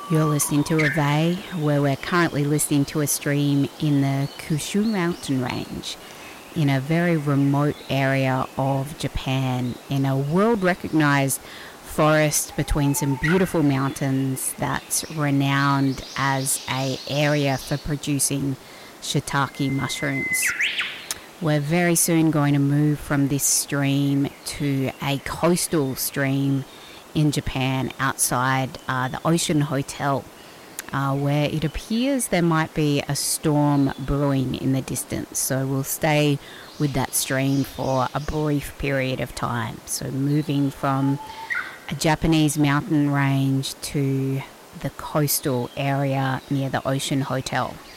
You're listening to Ave, where we're currently listening to a stream in the Kyushu mountain range, in a very remote area of Japan, in a world-recognized forest between some beautiful mountains that's renowned as an area for producing shiitake mushrooms. We're very soon going to move from this stream to a coastal stream in Japan outside the Ocean Hotel, where it appears there might be a storm brewing in the distance. So we'll stay with that stream for a brief period of time. So moving from a Japanese mountain range to the coastal area near the Ocean Hotel.